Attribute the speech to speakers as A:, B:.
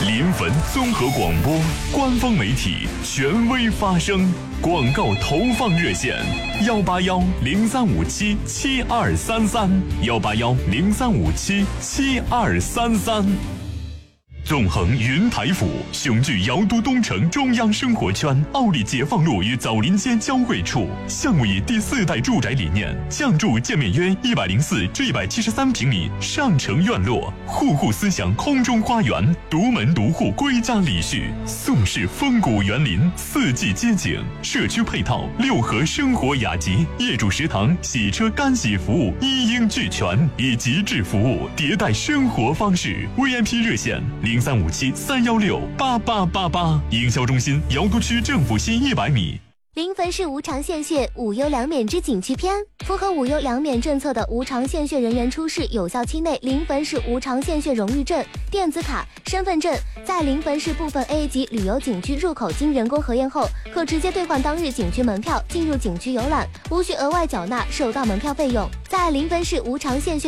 A: 临汾综合广播官方媒体，权威发声。广告投放热线：181-0357-7233，181-0357-7233。纵横云台府，雄踞瑶都东城中央生活圈，奥利解放路与枣林街交汇处。项目以第4代住宅理念，降筑建面约104至173平米上城院落，户户思想空中花园，独门独户归家礼序，宋式风谷园林，四季街景，社区配套6合生活雅集，业主食堂、洗车干洗服务一应俱全，以极致服务迭代生活方式。VIP 热线0357-316-8888，营销中心瑶都区政府西100米。
B: 临汾市无偿献血无忧两免之景区篇，符合无忧两免政策的无偿献血人员出示有效期内临汾市无偿献血荣誉证、电子卡、身份证，在临汾市部分 A 级旅游景区入口经人工核验后，可直接兑换当日景区门票进入景区游览，无需额外缴纳首道门票费用。在临汾市无偿献血